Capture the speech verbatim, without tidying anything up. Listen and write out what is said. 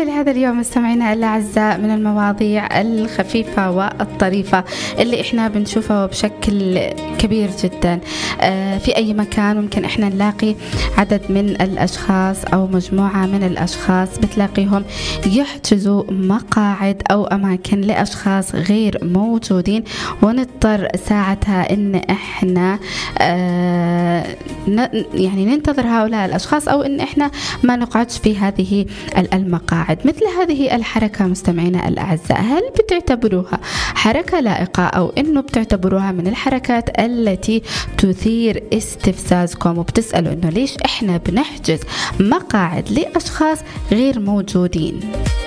موضوعنا لهذا اليوم مستمعينا الأعزاء من المواضيع الخفيفة والطريفة اللي إحنا بنشوفها بشكل كبير جدا في أي مكان. ممكن إحنا نلاقي عدد من الأشخاص أو مجموعة من الأشخاص بتلاقيهم يحجزوا مقاعد أو أماكن لأشخاص غير موجودين، ونضطر ساعتها إن إحنا يعني ننتظر هؤلاء الأشخاص أو إن إحنا ما نقعدش في هذه المقاعد. مثل هذه الحركة مستمعينا الأعزاء، هل بتعتبروها حركة لائقة أو إنه بتعتبروها من الحركات التي تثير استفزازكم وبتسألوا إنه ليش إحنا بنحجز مقاعد لأشخاص غير موجودين؟